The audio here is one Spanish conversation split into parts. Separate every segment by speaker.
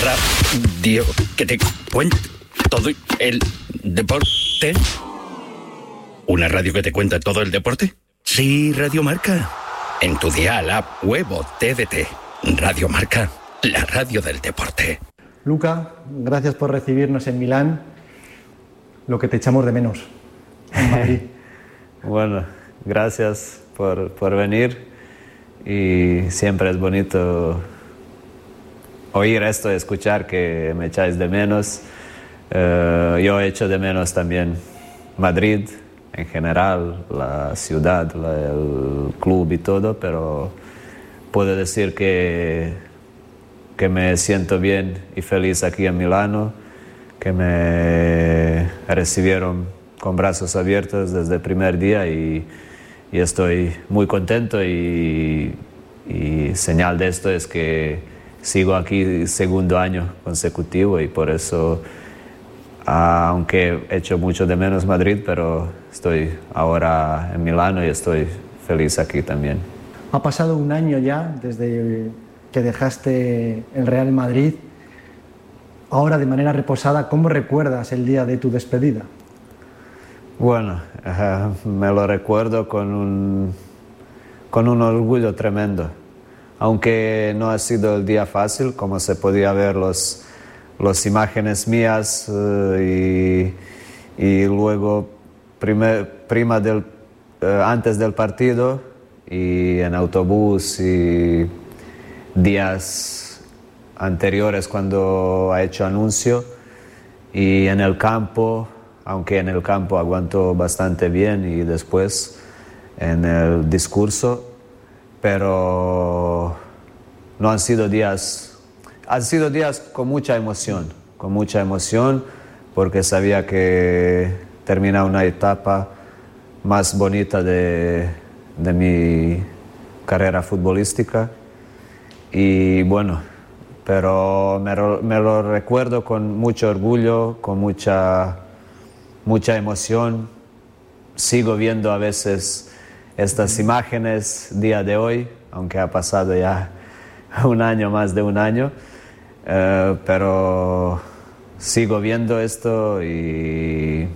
Speaker 1: radio que te cuenta todo el deporte. ¿Una radio que te cuenta todo el deporte? Sí, Radio Marca. En tu dial, app, web o TDT. Radio Marca, la radio del deporte.
Speaker 2: Luca, gracias por recibirnos en Milán. Lo que te echamos de menos en Madrid.
Speaker 3: Bueno, gracias por venir. Y siempre es bonito oír esto, escuchar que me echáis de menos. Yo echo de menos también Madrid en general, la ciudad, el club y todo, pero puedo decir que me siento bien y feliz aquí en Milano, que me recibieron con brazos abiertos desde el primer día y estoy muy contento y señal de esto es que sigo aquí segundo año consecutivo y por eso, aunque he hecho mucho de menos Madrid, pero estoy ahora en Milano y estoy feliz aquí también.
Speaker 2: Ha pasado un año ya desde que dejaste el Real Madrid. Ahora, de manera reposada, ¿cómo recuerdas el día de tu despedida?
Speaker 3: Bueno, me lo recuerdo con un orgullo tremendo. Aunque no ha sido el día fácil, como se podía ver las imágenes mías y luego antes del partido y en autobús y días anteriores cuando ha hecho anuncio y en el campo, aunque en el campo aguantó bastante bien y después en el discurso, pero no han sido días con mucha emoción porque sabía que termina una etapa más bonita de mi carrera futbolística y bueno, pero me lo recuerdo con mucho orgullo, con mucha emoción. Sigo viendo a veces estas imágenes día de hoy, aunque ha pasado ya más de un año, pero sigo viendo esto y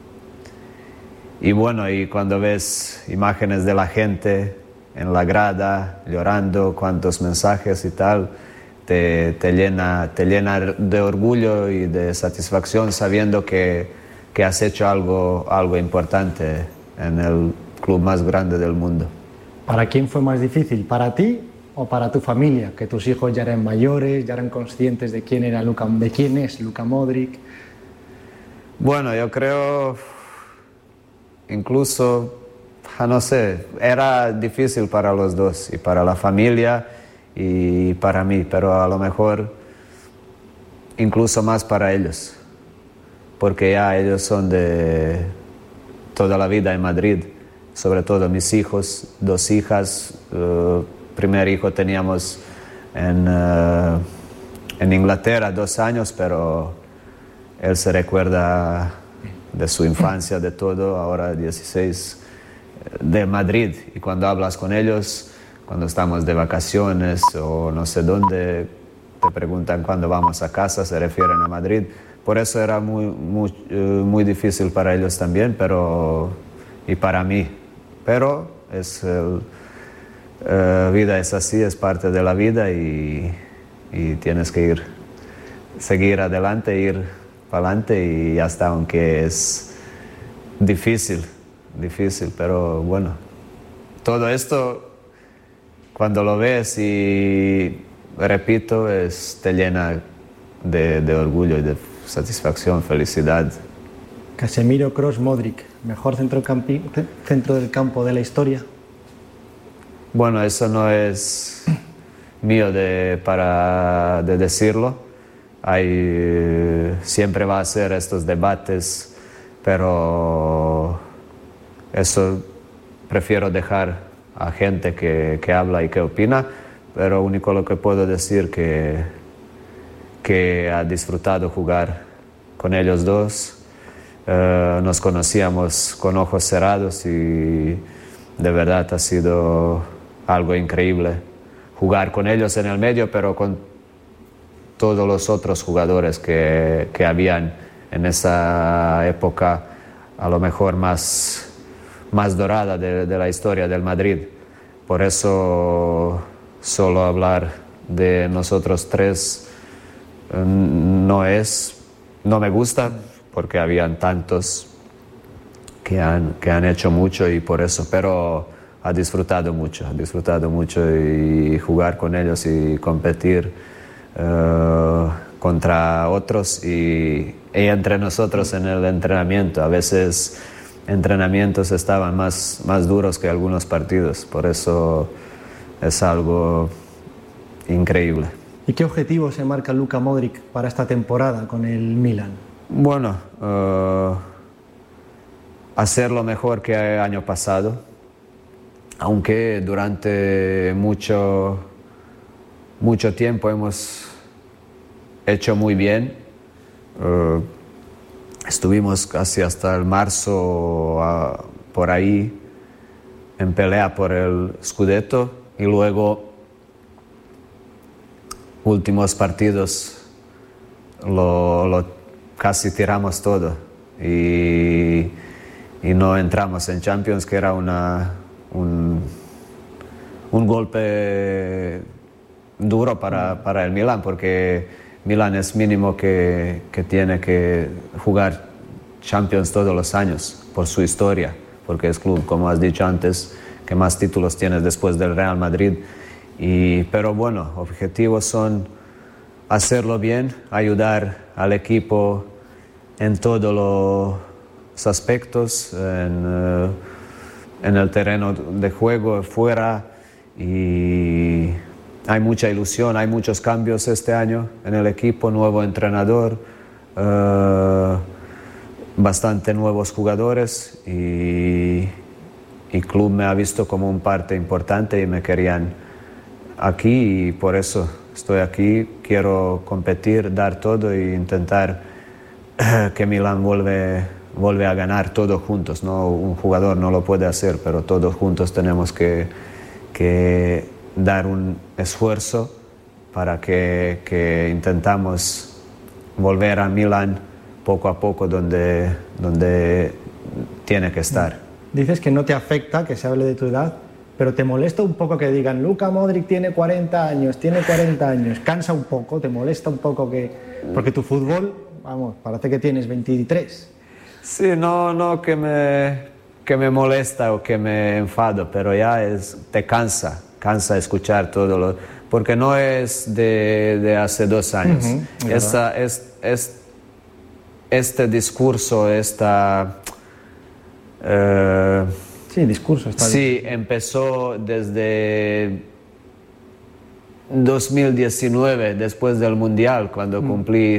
Speaker 3: bueno, y cuando ves imágenes de la gente en la grada llorando, cuántos mensajes y tal, te llena de orgullo y de satisfacción sabiendo que has hecho algo importante en el club más grande del mundo.
Speaker 2: ¿Para quién fue más difícil? ¿Para ti o para tu familia? Que tus hijos ya eran mayores, ya eran conscientes de quién es Luka Modric.
Speaker 3: Bueno, yo creo incluso, no sé, era difícil para los dos, y para la familia y para mí, pero a lo mejor incluso más para ellos, porque ya ellos son de toda la vida en Madrid, sobre todo mis hijos, 2 hijas. Primer hijo teníamos en Inglaterra 2 años, pero él se recuerda de su infancia, de todo, ahora 16, de Madrid. Y cuando hablas con ellos, cuando estamos de vacaciones o no sé dónde, te preguntan cuándo vamos a casa, se refieren a Madrid. Por eso era muy difícil para ellos también, y para mí. Pero vida es así, es parte de la vida y tienes que seguir adelante, ir para adelante y hasta, aunque es difícil, pero bueno, todo esto cuando lo ves y repito, te llena de orgullo y de satisfacción, felicidad.
Speaker 2: Casemiro, Kroos, Modric, mejor centro del campo de la historia.
Speaker 3: Bueno, eso no es mío de decirlo. Siempre va a ser estos debates, pero eso prefiero dejar a gente que habla y que opina, pero único lo que puedo decir que ha disfrutado jugar con ellos dos. Nos conocíamos con ojos cerrados y de verdad ha sido algo increíble jugar con ellos en el medio, pero con todos los otros jugadores que habían en esa época, a lo mejor más dorada de la historia del Madrid. Por eso solo hablar de nosotros tres no me gusta, porque habían tantos que han hecho mucho y por eso, pero ha disfrutado mucho y jugar con ellos y competir contra otros y entre nosotros en el entrenamiento. A veces entrenamientos estaban más duros que algunos partidos, por eso es algo increíble.
Speaker 2: ¿Y qué objetivo se marca Luka Modric para esta temporada con el Milan?
Speaker 3: Bueno, hacerlo mejor que el año pasado, aunque durante mucho tiempo hemos hecho muy bien. Estuvimos casi hasta el marzo por ahí en pelea por el Scudetto y luego últimos partidos lo casi tiramos todo y no entramos en Champions, que era un golpe duro para el Milan, porque Milan es mínimo que tiene que jugar Champions todos los años por su historia, porque es club, como has dicho antes, que más títulos tiene después del Real Madrid. Pero bueno, objetivos son hacerlo bien, ayudar al equipo en todos los aspectos, en el terreno de juego, fuera, y hay mucha ilusión, hay muchos cambios este año en el equipo, nuevo entrenador, bastante nuevos jugadores y club me ha visto como un parte importante y me querían aquí y por eso estoy aquí. Quiero competir, dar todo e intentar que Milan vuelve a ganar todos juntos, ¿no? Un jugador no lo puede hacer, pero todos juntos tenemos que dar un esfuerzo para que intentamos volver a Milan poco a poco donde tiene que estar.
Speaker 2: Dices que no te afecta que se hable de tu edad, pero ¿te molesta un poco que digan Luka Modric tiene 40 años, cansa un poco, te molesta un poco porque tu fútbol, vamos, parece que tienes 23?
Speaker 3: Sí, no que me molesta o que me enfado, pero ya te cansa escuchar todo porque no es de hace 2 años. Este discurso,
Speaker 2: discurso.
Speaker 3: Sí, empezó desde 2019, después del Mundial, cuando cumplí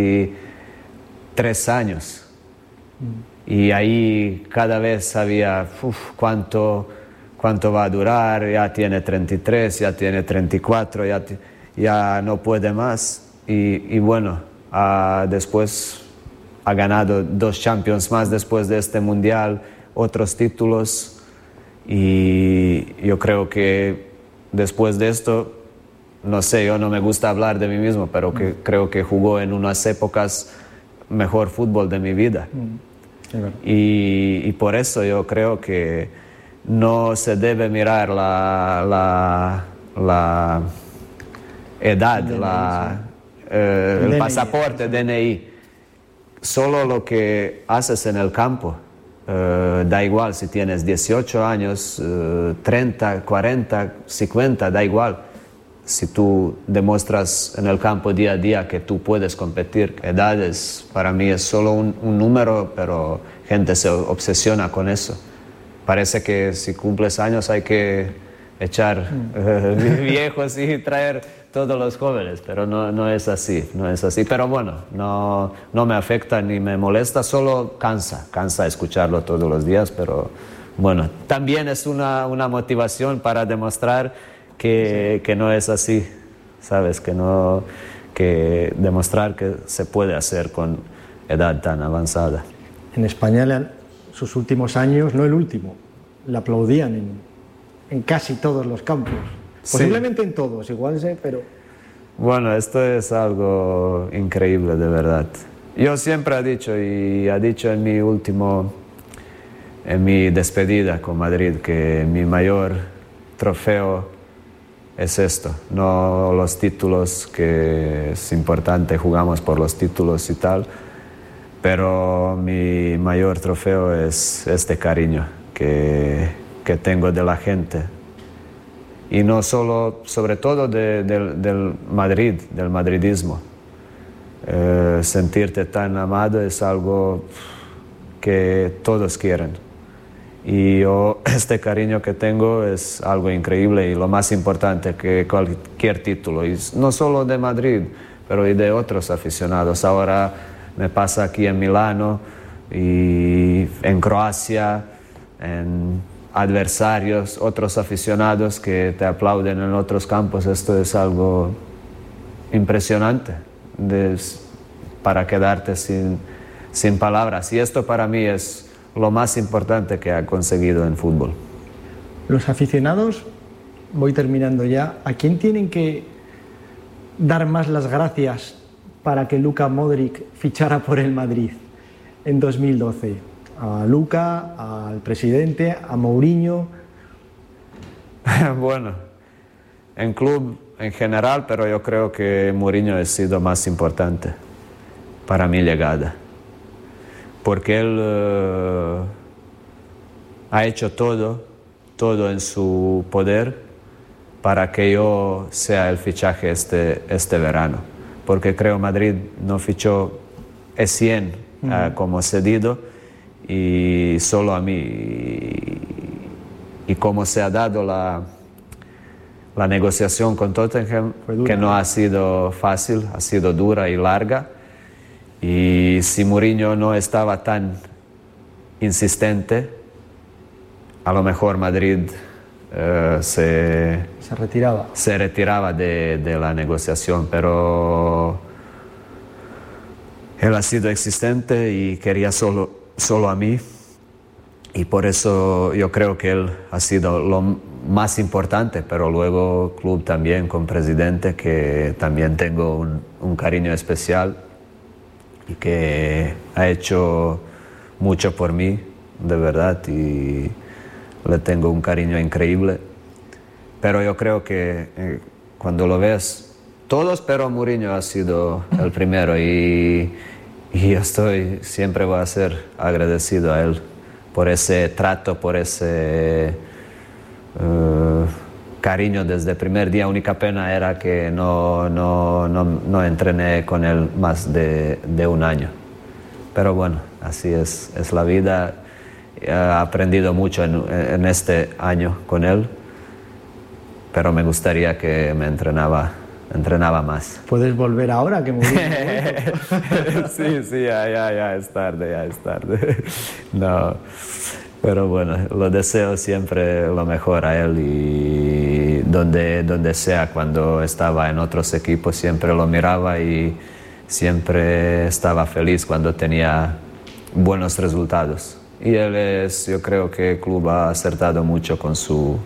Speaker 3: 33 años. Y ahí cada vez sabía cuánto va a durar, ya tiene 33, ya tiene 34, ya no puede más. Y bueno, después ha ganado 2 Champions más después de este Mundial, otros títulos, y yo creo que después de esto, no sé, yo no me gusta hablar de mí mismo, pero creo que jugó en unas épocas mejor fútbol de mi vida. Y por eso yo creo que no se debe mirar la edad, el pasaporte, DNI. Solo lo que haces en el campo. Da igual si tienes 18 años, 30, 40, 50, da igual. Si tú demuestras en el campo día a día que tú puedes competir, edades para mí es solo un número, pero gente se obsesiona con eso. Parece que si cumples años hay que echar viejos y traer todos los jóvenes, pero no es así. Pero bueno, no me afecta ni me molesta, solo cansa escucharlo todos los días, pero bueno, también es una motivación para demostrar que no es así, ¿sabes? Que demostrar que se puede hacer con edad tan avanzada.
Speaker 2: En España, sus últimos años, no el último, le aplaudían en casi todos los campos. Posiblemente en todos, igual sé, pero
Speaker 3: Bueno, esto es algo increíble, de verdad. Yo siempre he dicho, y he dicho en mi despedida con Madrid, que mi mayor trofeo es esto, no los títulos, que es importante, jugamos por los títulos y tal, pero mi mayor trofeo es este cariño que tengo de la gente. Y no solo, sobre todo del Madrid, del madridismo. Sentirte tan amado es algo que todos quieren. Y yo, este cariño que tengo es algo increíble y lo más importante que cualquier título. Y no solo de Madrid, pero y de otros aficionados. Ahora me pasa aquí en Milano y en Croacia, en adversarios, otros aficionados que te aplauden en otros campos. Esto es algo impresionante para quedarte sin palabras. Y esto para mí es lo más importante que ha conseguido en fútbol.
Speaker 2: Los aficionados, voy terminando ya, ¿a quién tienen que dar más las gracias para que Luka Modric fichara por el Madrid en 2012? ¿A Luka, al presidente, a Mourinho?
Speaker 3: Bueno, en club en general, pero yo creo que Mourinho ha sido más importante para mi llegada. Porque él ha hecho todo en su poder para que yo sea el fichaje este verano. Porque creo Madrid no fichó Essien como cedido, y solo a mí. Y como se ha dado la negociación con Tottenham, que no ha sido fácil, ha sido dura y larga. Y si Mourinho no estaba tan insistente, a lo mejor Madrid se retiraba de la negociación, pero él ha sido existente y quería solo a mí, y por eso yo creo que él ha sido lo más importante, pero luego club también, con presidente, que también tengo un cariño especial y que ha hecho mucho por mí, de verdad, y le tengo un cariño increíble. Pero yo creo que cuando lo ves, todos, pero Mourinho ha sido el primero, y yo siempre voy a ser agradecido a él por ese trato, por ese cariño desde el primer día. Única pena era que no entrené con él más de un año. Pero bueno, así es la vida. He aprendido mucho en este año con él, pero me gustaría que me entrenaba más.
Speaker 2: ¿Puedes volver ahora que Mourinho?
Speaker 3: Sí, ya es tarde. No, pero bueno, lo deseo siempre lo mejor a él, y donde sea. Cuando estaba en otros equipos siempre lo miraba y siempre estaba feliz cuando tenía buenos resultados. Y yo creo que el club ha acertado mucho con su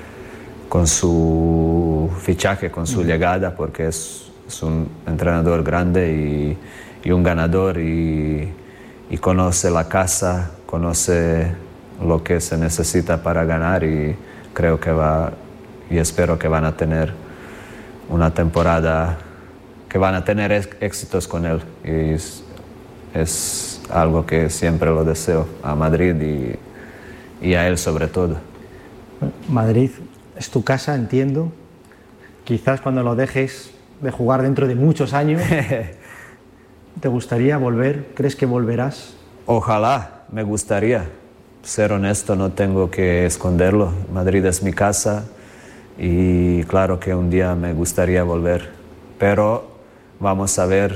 Speaker 3: fichaje, con su llegada, porque es un entrenador grande y un ganador, y conoce la casa, conoce lo que se necesita para ganar, y creo que y espero que van a tener una temporada, que van a tener éxitos con él, y es algo que siempre lo deseo a Madrid y a él sobre todo.
Speaker 2: Madrid es tu casa, entiendo. Quizás cuando lo dejes de jugar dentro de muchos años, ¿te gustaría volver? ¿Crees que volverás?
Speaker 3: Ojalá, me gustaría. Ser honesto, no tengo que esconderlo. Madrid es mi casa y claro que un día me gustaría volver. Pero vamos a ver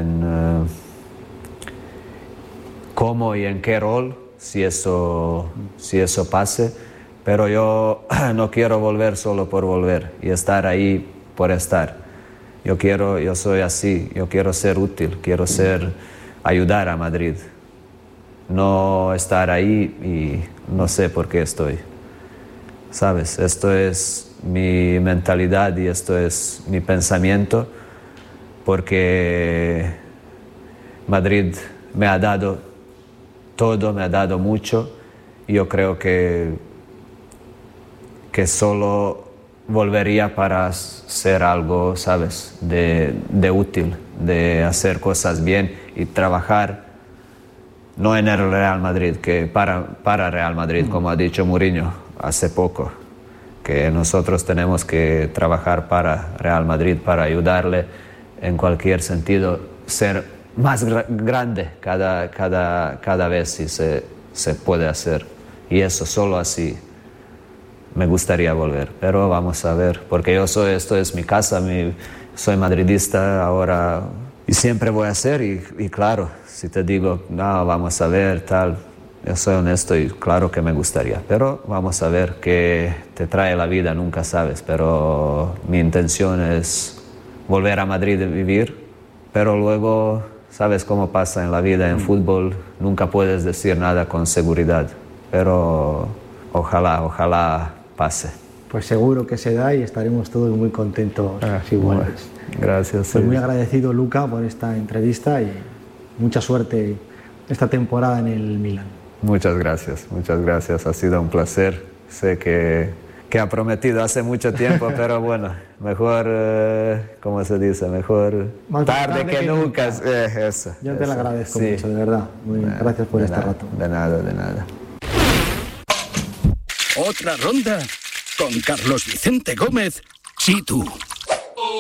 Speaker 3: cómo y en qué rol, si eso pase. Pero yo no quiero volver solo por volver y estar ahí por estar. Yo soy así, yo quiero ser útil, ayudar a Madrid. No estar ahí y no sé por qué estoy. ¿Sabes? Esto es mi mentalidad y esto es mi pensamiento, porque Madrid me ha dado todo, me ha dado mucho. Yo creo que solo volvería para ser algo, ¿sabes?, de útil, de hacer cosas bien y trabajar, no en el Real Madrid, que para Real Madrid, como ha dicho Mourinho hace poco, que nosotros tenemos que trabajar para Real Madrid, para ayudarle en cualquier sentido, ser más grande cada vez si se puede hacer. Y eso solo así me gustaría volver, pero vamos a ver, porque esto es mi casa, soy madridista ahora y siempre voy a ser, y claro, si te digo, no, vamos a ver, tal, yo soy honesto y claro que me gustaría, pero vamos a ver qué te trae la vida, nunca sabes, pero mi intención es volver a Madrid y vivir, pero luego, sabes cómo pasa en la vida, en fútbol, nunca puedes decir nada con seguridad, pero ojalá pase.
Speaker 2: Pues seguro que se da y estaremos todos muy contentos si vuelves.
Speaker 3: Gracias.
Speaker 2: Pues muy agradecido, Luka, por esta entrevista y mucha suerte esta temporada en el Milan.
Speaker 3: Muchas gracias, ha sido un placer. Sé que ha prometido hace mucho tiempo, pero bueno, mejor, ¿cómo se dice? Mejor tarde que nunca. Eso.
Speaker 2: Yo te lo agradezco mucho, de verdad. Gracias por este rato.
Speaker 3: De nada.
Speaker 1: Otra ronda con Carlos Vicente Gómez, Chitu.